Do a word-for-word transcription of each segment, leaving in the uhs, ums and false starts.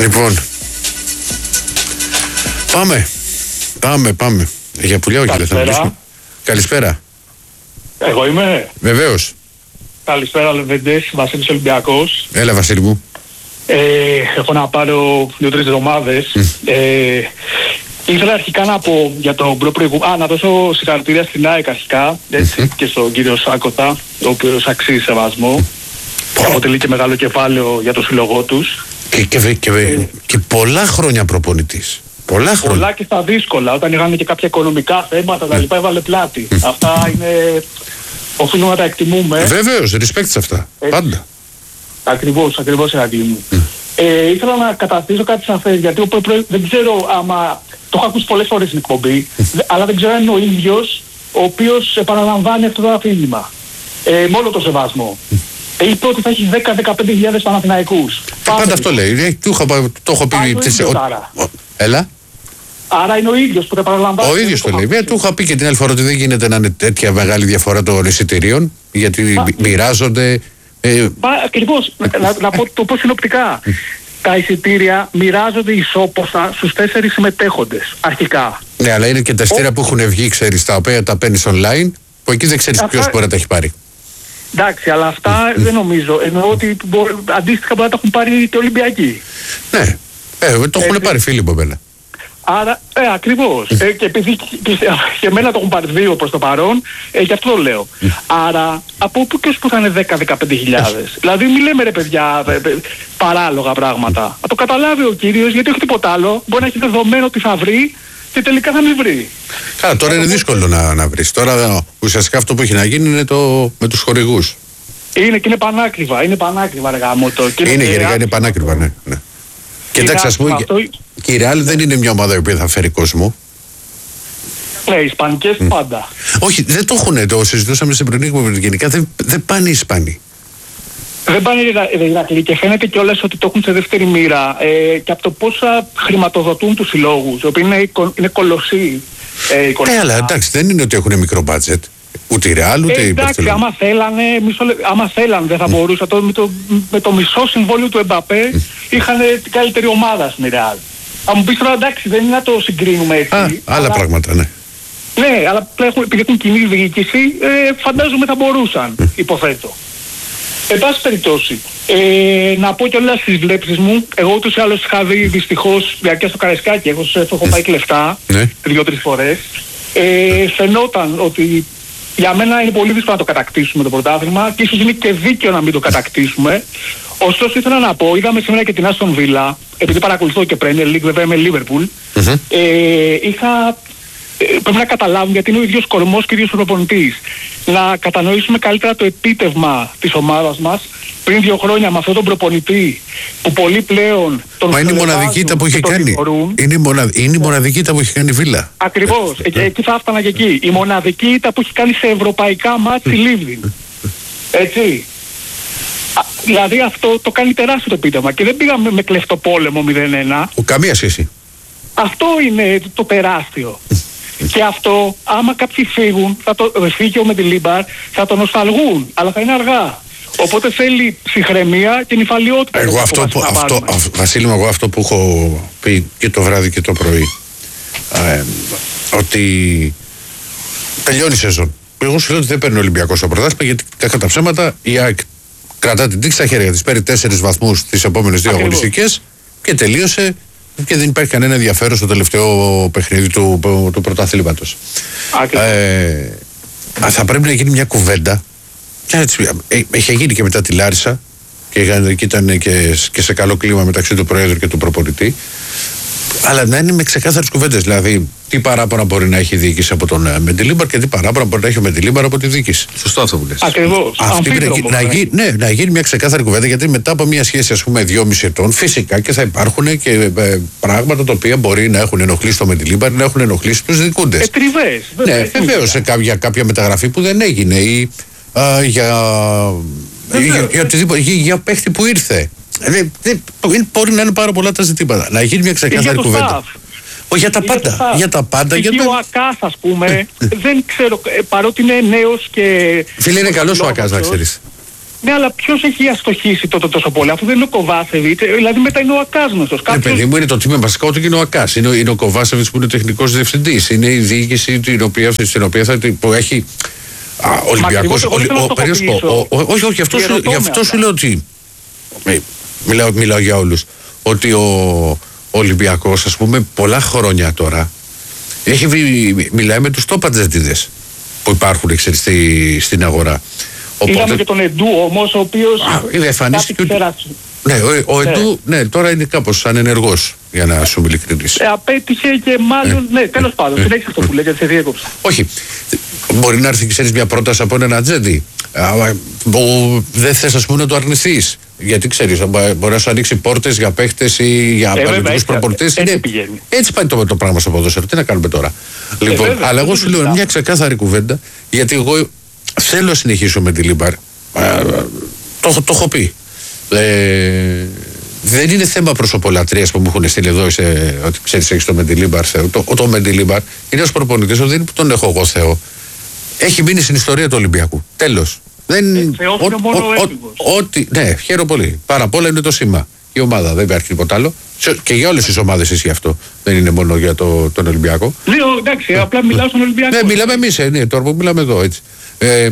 Λοιπόν, πάμε, πάμε, πάμε. Για πουλιά όχι, δεν θα μιλήσουμε. Καλησπέρα. Εγώ είμαι. Βεβαίως. Καλησπέρα, Λεβέντες, Βασίλης Ολυμπιακός. Έλα, Βασίλη μου. Ε, έχω να πάρω δύο-τρεις εβδομάδες. Mm. Ε, ήθελα αρχικά να πω για τον προπροηγούμενο. Α, να δώσω συγχαρητήρια στην ΑΕΚ αρχικά, έτσι, mm-hmm. και στον κύριο Σάκοτα, ο οποίος αξίζει σεβασμό. Mm. Αποτελεί και μεγάλο κεφάλαιο για το σύλλογό τους. Και, και, και, ε, και πολλά χρόνια προπονητής. Πολλά χρόνια. Πολλά και στα δύσκολα. Όταν είχαν και κάποια οικονομικά θέματα, τα λοιπά, έβαλε πλάτη. Mm. Αυτά είναι. Οφείλουμε να τα εκτιμούμε. Βεβαίως, respect σε αυτά. Έτσι. Πάντα. Ακριβώς, ακριβώς, Ερακλή μου. Mm. Ε, ήθελα να καταστήσω κάτι σαφές, γιατί ο, προ, δεν ξέρω άμα. Το έχω ακούσει πολλές φορές στην εκπομπή, mm. αλλά δεν ξέρω αν είναι ο ίδιος ο οποίος επαναλαμβάνει αυτό το αφήγημα. Ε, με όλο το σεβασμό. Mm. Ε, είπε ότι θα έχει δέκα με δεκαπέντε χιλιάδες Παναθηναϊκούς. Πάντα αυτό λέει. Το έχω πει. Έλα. Άρα είναι ο ίδιος που το επαναλαμβάνει. Ο ίδιος το λέει. Ε, του είχα πει και την άλλη φορά ότι δεν γίνεται να είναι τέτοια μεγάλη διαφορά των εισιτηρίων, γιατί Μα... μοιράζονται. Ε... Ακριβώς. να, να πω το πω συνοπτικά. Τα εισιτήρια μοιράζονται ισόποστα στους τέσσερις συμμετέχοντες αρχικά. Ναι, αλλά είναι και τα εισιτήρια Ο... που έχουν βγει, ξέρεις, τα οποία τα παίρνεις online, που εκεί δεν ξέρεις Αυτά... ποιος μπορεί να τα έχει πάρει. Εντάξει, αλλά αυτά δεν νομίζω. Εννοώ ότι μπορεί, αντίστοιχα μπορεί να τα έχουν πάρει και Ολυμπιακοί. Ναι, ε, το έχουν ε, πάρει φίλοι από μένα. Άρα, ε, ακριβώς. ε, και επειδή και εμένα το έχουν πάρει δύο προς το παρόν, ε, γι' αυτό το λέω. Άρα, από πού και ως που θα είναι δέκα με δεκαπέντε χιλιάδες. Δηλαδή, μην λέμε ρε παιδιά ε, ε, παράλογα πράγματα. Να το καταλάβει ο κύριος, γιατί όχι τίποτα άλλο. Μπορεί να έχει δεδομένο ότι θα βρει και τελικά θα μην βρει. Καλά, τώρα είναι δύσκολο να, να βρεις. Τώρα ουσιαστικά αυτό που έχει να γίνει είναι το με τους χορηγούς. Είναι και είναι πανάκριβα. Είναι πανάκριβα, ρε γάμο το. Είναι, είναι γενικά είναι πανάκριβα, ναι. ναι. Και εντάξει, ας πούμε, αυτό... και η Real δεν είναι μια ομάδα η οποία θα φέρει κόσμο. Ναι, οι Ισπανικές mm. πάντα. Όχι, δεν το έχουν, το συζητούσαμε στην πρωινή εκπομπή. Γενικά δεν, δεν πάνε οι Ισπανοί. Δεν πάνε οι Ηρακλοί και φαίνεται κιόλας ότι το έχουν σε δεύτερη μοίρα. Ε, και από το πόσα χρηματοδοτούν τους συλλόγους, οι οποίοι είναι, είναι κολοσσοί. Ε, ναι, αλλά εντάξει, δεν είναι ότι έχουν μικρό μπάτζετ. Ούτε η Real, ούτε ε, η εντάξει, άμα θέλανε, μισό, άμα θέλανε δεν θα mm. μπορούσαν. Το, με, το, με το μισό συμβόλαιο του Εμπαπέ mm. είχαν την καλύτερη ομάδα στην Real. Θα μου πεις τώρα, εντάξει, δεν είναι να το συγκρίνουμε έτσι. Α, άλλα αλλά... πράγματα, ναι. Ναι, αλλά έχουν, επειδή έχουν κοινή διοίκηση, ε, φαντάζομαι θα μπορούσαν, mm. υποθέτω. Εν πάση περιπτώσει, ε, να πω κιόλας στις βλέψεις μου, εγώ ούτως ή άλλως είχα δει δυστυχώς διαρκεία στο Καραϊσκάκι, εγώ σου έχω πάει και λεφτά, mm. δύο-τρεις φορές. Ε, φαινόταν ότι για μένα είναι πολύ δύσκολο να το κατακτήσουμε το πρωτάθλημα και ίσως είναι και δίκαιο να μην το κατακτήσουμε. Ωστόσο ήθελα να πω, είδαμε σήμερα και την Άστον Βίλα, επειδή παρακολουθώ και Premier League, βέβαια είμαι Liverpool, mm-hmm. ε, είχα, ε, πρέπει να καταλάβουμε γιατί είναι ο ίδιος κορμός και ο ίδιος προπονητής. Να κατανοήσουμε καλύτερα το επίτευγμα της ομάδας μας πριν δύο χρόνια με αυτόν τον προπονητή που πολλοί πλέον τον Μα είναι η μοναδική ήττα που έχει κάνει. Είναι η, μοναδ... είναι η μοναδική ήττα που έχει κάνει η Βίλα. Ακριβώς. Ε, εκεί θα έφτανα και εκεί. Η μοναδική ήττα που έχει κάνει σε ευρωπαϊκά μάτς η Λίβδιν. Έτσι. Α, δηλαδή αυτό το κάνει τεράστιο το επίτευγμα. Και δεν πήγαμε με κλεφτό πόλεμο μηδέν ένα. Ο, καμία σχέση. Αυτό είναι το τεράστιο. Και αυτό, άμα κάποιοι φύγουν, θα το φύγει ο Μεντιλίμπαρ, θα τον νοσταλγούν. Αλλά θα είναι αργά. Οπότε θέλει ψυχραιμία και νυφαλιότητα. Εγώ αυτό που, αυτό, α, Βασίλη μου, εγώ αυτό που έχω πει και το βράδυ και το πρωί, ε, ότι τελειώνει η σεζόν. Εγώ σου λέω ότι δεν παίρνει ο Ολυμπιακός στο πρωτάθλημα, γιατί κακά τα ψέματα η ΑΕΚ κρατά την τύχη στα χέρια της, παίρνει τέσσερις βαθμούς τις επόμενες δύο αγωνιστικές και τελείωσε. Και δεν υπάρχει κανένα ενδιαφέρον στο τελευταίο παιχνίδι του, του πρωταθλήματος. Ε, θα πρέπει να γίνει μια κουβέντα. Και έτσι, έχει γίνει και μετά τη Λάρισα και ήταν και, και σε καλό κλίμα μεταξύ του Προέδρου και του προπονητή. Αλλά να είναι με ξεκάθαρες κουβέντες. Δηλαδή, τι παράπονα μπορεί να έχει η διοίκηση από τον Μεντιλίμπαρ και τι παράπονα μπορεί να έχει ο Μεντιλίμπαρ από τη διοίκηση. Σωστό αυτό που λες. Ακριβώς. Αυτή να, να, γι, ναι, να γίνει μια ξεκάθαρη κουβέντα, γιατί μετά από μια σχέση, ας πούμε, δυόμιση ετών, φυσικά και θα υπάρχουν και ε, πράγματα τα οποία μπορεί να έχουν ενοχλήσει το Μεντιλίμπαρ, να έχουν ενοχλήσει τους δικούντες. Ε, τριβές. Ναι, βεβαίως σε κάποια, κάποια μεταγραφή που δεν έγινε ή α, για, για, για, για, για, για παίχτη που ήρθε. Δεν, δεν, μπορεί να είναι πάρα πολλά τα ζητήματα. Να γίνει μια ξεκάθαρη κουβέντα. Όχι, για τα για πάντα. Τα για τα πάντα. Για ο Ακάς, ας πούμε, δεν ξέρω, παρότι είναι νέος και... Φίλε, είναι καλός ο Ακάς, να ξέρεις. Ναι, αλλά ποιος έχει αστοχήσει τότε τόσο πολύ, αφού δεν είναι ο Κοβάσεβιτς, δηλαδή μετά είναι ο Ακάσνωστος. Κάποιος... Ναι, παιδί μου, είναι το τμήμα βασικά ότι είναι ο Ακάς. Είναι, είναι ο Κοβάσεβιτς που είναι τεχνικός διευθυντής. Είναι η διοίκηση την οποία, στην οποία θα, που έχει. Ολυμπιακός. Όχι, όχι, γι' αυτό σου λέω ότι. Μιλάω, μιλάω για όλους. Ότι ο Ολυμπιακός, ας πούμε, πολλά χρόνια τώρα έχει βγει, μιλάει με τους τόπατζετίδες που υπάρχουν, ξέρεις, στη, στην αγορά. Οπότε... Είδαμε και τον Εντού όμως, ο οποίος εμφανίστηκε ότι... Ναι, ο, ο ναι. Εντού, ναι, τώρα είναι κάπως ανενεργός, για να σου είμαι ειλικρινής. Ε, απέτυχε και μάλλον, ναι, ναι τέλος πάντων, συνέχισε αυτό που λέγεται, σε διέκοψα. Όχι, μπορεί να έρθει, ξέρεις, μια πρόταση από έναν ατζέντη που δεν θες, ας πούμε, να το αρνηθείς. Γιατί ξέρεις, μπορεί να σου ανοίξει πόρτες για παίχτες ή για παλαιτικούς προπονητές. Έτσι, έτσι πάει το, το πράγμα στο ποδόσφαιρο. Τι να κάνουμε τώρα. Ε, λοιπόν, βέβαια, αλλά εγώ σου λέω μια ξεκάθαρη κουβέντα, γιατί εγώ θέλω να συνεχίσω με τη Λίμπαρ. Το, το έχω πει. Ε, δεν είναι θέμα προσωπολατρίας που μου έχουν στείλει εδώ, είσαι, ότι ξέρεις, έχεις το Μεντιλίμπαρ. Το, το Μεντιλίμπαρ είναι ένας προπονητής, δεν είναι που τον έχω εγώ Θεό. Έχει μείνει στην ιστορία του Ολυμπιακού. Τέλος. Δεν... Ε, Θεός είναι μόνο ο έφηβος. Ό,τι, ναι, χαίρομαι πολύ. Πάρα απ' όλα είναι το σήμα. Η ομάδα, δεν υπάρχει τίποτα άλλο. Και για όλες τις ομάδες ισχύει αυτό. Δεν είναι μόνο για το, τον Ολυμπιακό. Λέω, εντάξει, ε, απλά μιλάω στον Ολυμπιακό. Ναι, μιλάμε εμείς, ε, ναι, τώρα που μιλάμε εδώ, έτσι. Ε,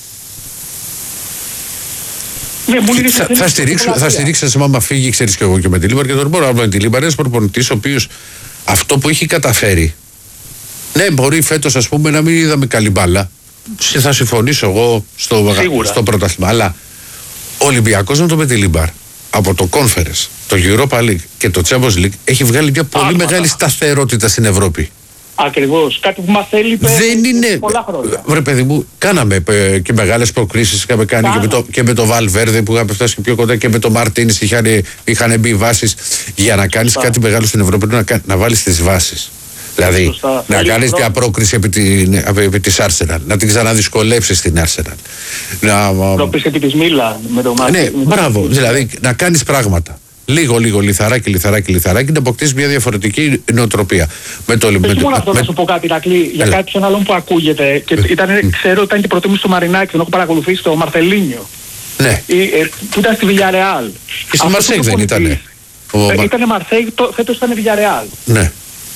Ναι, μου θα, θα στηρίξω, θα στηρίξω, άμα φύγει, ξέρεις και εγώ και με τη Λίμπαρ και τον μπορώ. Αλλά με τη Λίμπαρ είναι ένας προπονητής ο οποίος αυτό που έχει καταφέρει. Ναι, μπορεί φέτος, ας πούμε, να μην είδαμε καλή μπάλα. Θα συμφωνήσω εγώ στο, στο πρωτάθλημα. Αλλά ο Ολυμπιακός με το με τη Λίμπαρ από το Conference, το Europa League και το Champions League έχει βγάλει μια πολύ Άχματα. μεγάλη σταθερότητα στην Ευρώπη. Ακριβώς. Κάτι που μας έλειπε δεν είναι... πολλά χρόνια. Βρε παιδί μου, κάναμε ε, και μεγάλες προκρίσεις. Είχαμε κάνει και με, το, και με το Valverde που είχαμε φτάσει πιο κοντά και με το Μαρτίνης είχαν, είχαν μπει βάσεις. Για να κάνεις Σωστά. κάτι μεγάλο στην Ευρώπη πρέπει να, να βάλεις τις βάσεις. Δηλαδή Σωστά. να κάνεις μια πρόκριση επί, την, επί της Arsenal, να την ξαναδυσκολέψεις στην Arsenal. Να, πρόκριση επί της Μίλαν με το Μαρτίνης. Ναι, μπράβο. Δηλαδή να κάνεις πράγματα. Λίγο, λίγο, λιθαράκι, λιθαράκι, λιθαράκι, να αποκτήσει μια διαφορετική νοοτροπία. Με το Ολυμπιακό. Δεν αυτό με... να σου πω κάτι, Ρακλή, για κάποιον άλλον που ακούγεται. Και ήταν, ξέρω ότι ήταν και προτίμηση του Μαρινάκη, τον έχω παρακολουθήσει, το Μαρτελίνιο. Ναι. Ή, ε, που ήταν στη Villarreal. Και στη Μαρσέικ δεν ήτανε. Ε, ήτανε Μαρσέικ, φέτος ήταν Villarreal. Ναι.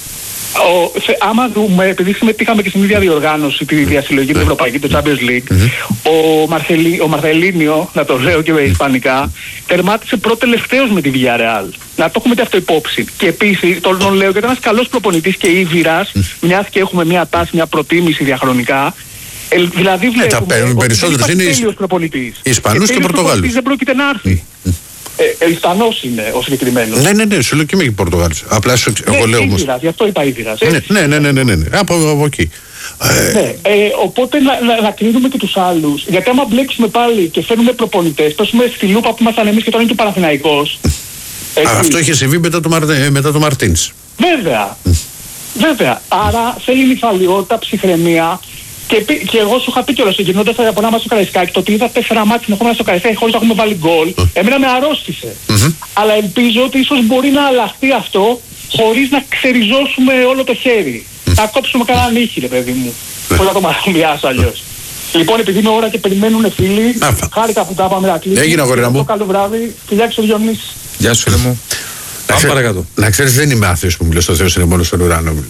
Ο, σε, άμα δούμε, επειδή συμμετείχαμε και στην ίδια διοργάνωση, τη διασυλλογή mm. την Ευρωπαϊκή, το Champions League, mm-hmm. ο, Μαρσελί, ο Μαρθελίνιο, να το λέω και με ισπανικά, τερμάτισε πρώτο-τελευταίος με τη Villarreal. Να το έχουμε και αυτό υπόψη. Και επίσης, το λέω γιατί ήταν ένας καλός προπονητής και ήβυρας, mm. μιας και έχουμε μια τάση, μια προτίμηση διαχρονικά. Ε, δηλαδή βλέπουμε ε, ότι δεν υπάρχει είναι τέλειος προπονητής. Ισπανούς και, και Πορτογάλους. Δεν πρόκειται να έρθει. Mm. Ε, Ισπανός είναι ο συγκεκριμένος. Ναι, ναι, ναι, σου λέω και είμαι και Πορτογάλος. Απλά σου, ναι, εγώ λέω όμως. Ήβηρας, γι' αυτό είπα Ήβηρας. Ναι, ναι, ναι, ναι, ναι, ναι, ναι. Από, από εκεί. Ναι, ε, οπότε να, να, να κρίνουμε και τους άλλους. Γιατί άμα μπλέξουμε πάλι και φέρνουμε προπονητές, πέσουμε στη λούπα που ήμασταν εμείς και τώρα είναι και ο Παναθηναϊκός. Αυτό είχε συμβεί μετά το, μετά το Μαρτίνς. Βέβαια. Βέβαια. Άρα θέλει νυφαλιότητα, ψυχραιμία. Και, και εγώ σου είχα πει κιόλας, γυρνώντας από ένα μάτι στο Καραϊσκάκι, το ότι είδα τέσσερα μάτια συνεχόμενα στο Καραϊσκάκι χωρίς να έχουμε βάλει γκολ, εμένα με αρρώστησε. Mm-hmm. Αλλά ελπίζω ότι ίσως μπορεί να αλλάχθεί αυτό χωρίς να ξεριζώσουμε όλο το χέρι. Mm. Να κόψουμε κανένα νύχι, ρε παιδί μου. Mm. Πώς να το μαρομοιάσω αλλιώς. Mm. Λοιπόν, επειδή είναι ώρα και περιμένουν φίλοι, χάρηκα που τα πάμε να κλείσουμε. Έγινε αγόρι μου. Καλό βράδυ. Φιλιά και στο Διονύση. Γεια σου, φίλε μου. Πάμε παρακάτω. Να ξέρεις, δεν είμαι άθεος που μου λες, το Θεός είναι μόνο στον ουρανό μου.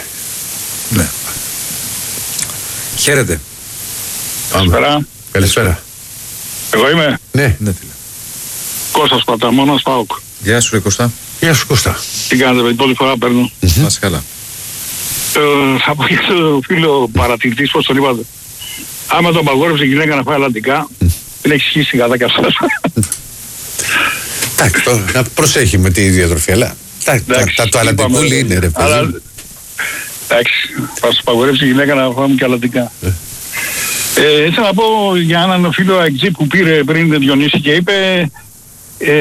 Ναι. Χαίρετε. Καλησπέρα. Καλησπέρα. Εγώ είμαι. Ναι. Ναι, φίλε. Κώστας Παταμώνας, ΠΑΟΚ. Γεια σου, ρε Κώστα. Γεια σου, Κώστα. Τι κάνετε, την πρώτη φορά παίρνω. Να είσαι καλά. Ε, θα πω για το φίλο παρατηρητής, πώς τον είπατε. Άμα τον παγόρευσε η γυναίκα να φάει αλλαντικά, δεν έχει σχίσει κατά κι αυτός. Εντάξει, να προσέχει με τη διατροφή, αλλά τα του αλλαντικούλη είναι, ρε παιδί. Εντάξει, θα σου παγορεύσει η γυναίκα να φάμε και αλλαντικά. Ε, ήθελα να πω για έναν φίλο Αεξή που πήρε πριν Διονύση και είπε ε,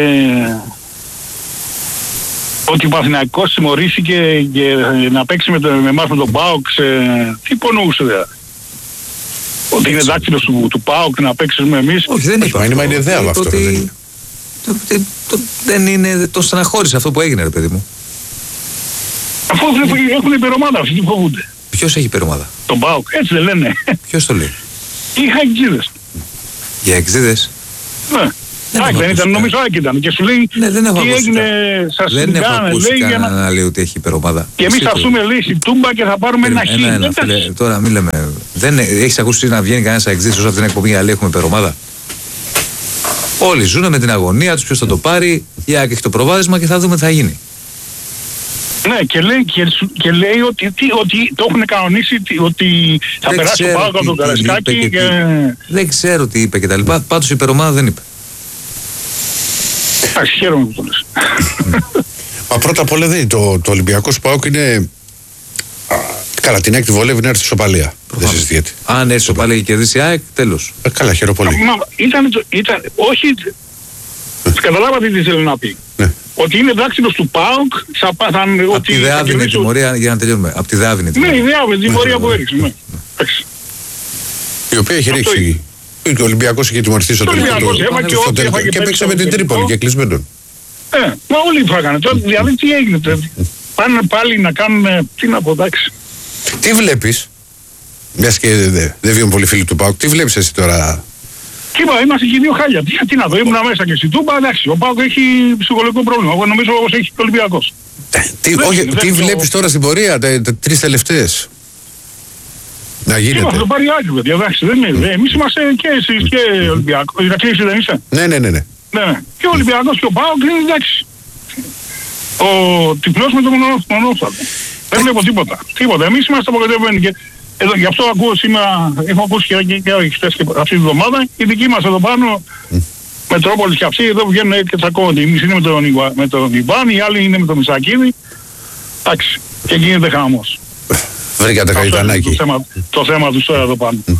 ότι ο Παναθηναϊκός συμμορήθηκε και να παίξει με, το, με εμάς με τον ΠΑΟΚ. Τι υπονοούσε δηλαδή? Ότι είναι δάκτυλος του, του ΠΑΟΚ να παίξουμε εμείς? Όχι, δεν είπα. Είναι είναι ιδέα αυτό. Ότι... Το, το, το, δεν είναι, το στεναχώρησε αυτό που έγινε, ρε παιδί μου. Αφού έχουν υπερομάδα αυτοί που φοβούνται. Ποιος έχει υπερομάδα? Τον ΠΑΟΚ, έτσι δεν λένε. Ποιος το λέει? Είχα εξίδες. Για εξίδες? Ναι. Δεν δεν ήταν, νομίζω Άκη ήταν. Και σου λέει ναι, δεν έχω τι ακούσει έγινε, σας δεν έχω κάνε, ακούσει λέει, για κανένα να... να λέει ότι έχει υπερομάδα. Και εμείς θα έρθουμε λύση τούμπα και θα πάρουμε ένα χ. Ένα, ένα, φίλε, τώρα μην λέμε. Δεν έχεις ακούσει να βγαίνει κανένας αεξής όσο αυτή την εκπομπή να λέει έχουμε υπερομάδα. Όλοι ζουν με την αγωνία τους, ποιος θα το πάρει. Η ΑΕΚ έχει το προβάδισμα και θα δούμε τι θα γίνει. Ναι, και λέει, και, και λέει ότι, τι, ότι το έχουν κανονίσει τι, ότι θα Δεν περάσει ο Πάοκ από τον Καραϊσκάκη. Και... Και... Δεν ξέρω τι είπε και τα λοιπά. Πάντως η υπερομάδα δεν είπε. Εντάξει, χαίρομαι που το λες. Μα πρώτα απ' όλα δεν είναι το, το Ολυμπιακός Πάοκ είναι. Α, καλά, την έκτη βολεύει να έρθει σοπαλία. Δεν συζητιέται. Αν έρθει σοπαλία και κερδίσει η ΑΕΚ, τέλος. Ε, καλά, χαίρομαι πολύ. Μα, ήταν, ήταν, όχι. Καταλάβατε τι θέλει να πει. Ναι. Ότι είναι δάκτυλος του ΠΑΟΚ. Από τη δεάδυνη τιμωρία, για να τελειώνουμε. Από τη δεάδυνη τιμωρία. Ναι, η δεάδυνη τιμωρία που έριξε. Ναι. Η οποία έχει ρίξει. Και ο Ολυμπιακός είχε τιμωρηθεί στο τέλο. Και έπαιξε με την Τρίπολη και κλεισμένο. Ε, μα όλοι φάγανε. Δηλαδή τι έγινε. Πάνε πάλι να κάνουν. Τι να πω, εντάξει. Τι βλέπεις, μιας και δεν δε βιώνουν πολλοί φίλοι του ΠΑΟΚ, τι βλέπεις εσύ τώρα? Κοίτα, είμαστε και δύο χάλια. Τι, τι να δω, ήμουν μέσα και στη Τούμπα, εντάξει. Ο ΠΑΟΚ έχει ψυχολογικό πρόβλημα. Εγώ νομίζω όπως έχει και ο Ολυμπιακός. Τι, όχι, τι βλέπεις τώρα στην πορεία, τα, τα τρεις τελευταίες? Να γίνεται. Θα το πάρει άκρη, παιδιά, εντάξει, δεν είναι. Mm. Εμείς είμαστε και εσείς και Ολυμπιακός. Ηρακλής δεν είσαι? Ναι, ναι, ναι, ναι. Ναι, και ο Ολυμπιακός και ο ΠΑΟΚ είναι εντάξει. Ο τυπλός με το μονόφθαλμο. Δεν βλέπω τίποτα. Τίποτα. Εμείς είμαστε απογοητευμένοι. Και εδώ, γι' αυτό ακούω σήμερα, έχω ακούσει και, και, και, και χθες και αυτή τη βδομάδα, οι δικοί μας εδώ πάνω, mm. Μετρόπολης και αυτοί εδώ βγαίνουν και τσακώνονται. Εμείς είναι με τον, με τον Ιβάν, οι άλλοι είναι με τον Μισακίδη. Εντάξει, και γίνεται χαμός. Βρήκατε καϊτανάκι. Το θέμα, το θέμα τους τώρα εδώ πάνω. Mm.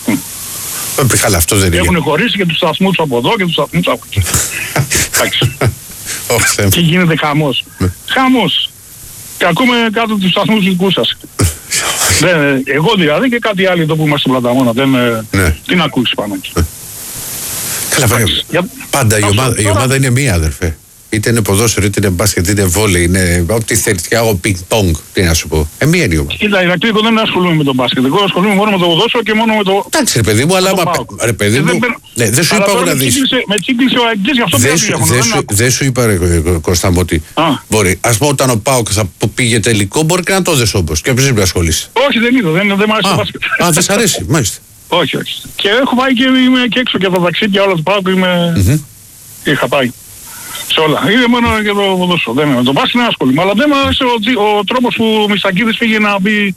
Mm. Καλά, αυτό δεν είναι. Έχουν χωρίσει και τους σταθμούς από εδώ και τους σταθμούς από εκεί. Εντάξει. Και γίνεται χαμός. Χαμός. Και ακούμε κάτω τους σταθμούς δικούς σας. Δεν, εγώ δηλαδή και κάτι άλλο εδώ που είμαστε στην Πλαταμόνα. Δεν, ναι. Τι να ακούσεις πάνω εκεί. Καλά, για... πάντα η ομάδα, η ομάδα είναι μία, αδερφέ. Είτε είναι ποδόσφαιρο, είτε είναι μπάσκετ, είτε είναι βόλεϊ, είναι ό,τι θέλεις. Και εγώ πινκ-πονγκ, τι να σου πω. Ε, μία είναι η ομάδα. Κοίτα, Ηρακλή, εγώ δεν ασχολούμαι με τον μπάσκετ. Εγώ ασχολούμαι μόνο με το ποδόσφαιρο και μόνο με το. Εντάξει, ρε παιδί μου, αλλά. Ρε παιδί μου. Ναι, δεν σου είπα να δεις. Με τσίγκλισε ο Αγγλής, γι' αυτό δεν σου είπα, ρε Κώστα μου, ότι μπορεί. Ας πούμε, όταν ο ΠΑΟΚ θα πήγε τελικό, μπορεί και να το δες όπως. Και ποιος πρέπει να ασχολείσαι. Όχι, δεν είδα, δεν μου αρέσει το μπάσκετ. Α, δεν σ' αρέσει, μάλιστα. Όχι, όχι. Και έχω πάει και είμαι και έξω και τα ταξίδια όλα του ΠΑΟΚ είχα πάει. Σε όλα. Είναι μόνο για το ποδόσφαιρο. Δεν είναι. Με τον μπάσκετ είναι ασχολούμαι. Αλλά δεν μου άρεσε ο, ο τρόπος που ο Μιστακίδης πήγε να μπει.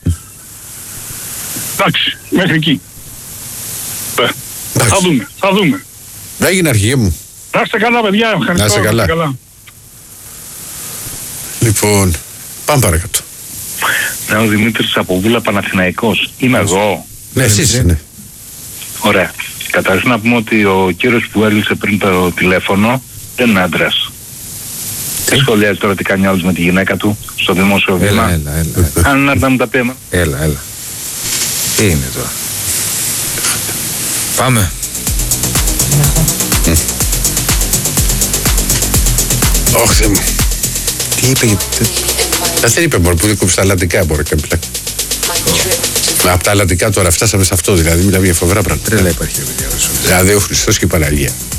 Εντάξει, μέχρι εκεί. Ε, θα δούμε. Θα δούμε. Να έγινε αρχηγέ μου. Να είστε καλά, παιδιά. Ευχαριστώ. Να είστε καλά. καλά. Λοιπόν, πάμε παρακάτω. Ναι, ο Δημήτρης από Βούλα Παναθηναϊκός. Είμαι εγώ. Ναι, εσείς είναι. Ωραία. Καταρχήν να πούμε ότι ο κύριος που έλυσε πριν το τηλέφωνο δεν είναι άντρας. Δεν σχολιάζει τώρα τι κάνει άλλος με τη γυναίκα του στο δημόσιο βήμα. Έλα, έλα, έλα. Αν είναι να μου τα πει εμένα. Έλα, έλα. Τι είναι τώρα. Πάμε. Όχι, μου. Τι είπε, δεν είπε μόνο που δίκοψε τα αλλαντικά μπορεί και μπλε. Από τα αλλαντικά τώρα φτάσαμε σε αυτό δηλαδή, μιλάμε για φοβερά πράγματα. Τρέλα υπάρχει. Δηλαδή ο Χριστός και η Παναγία.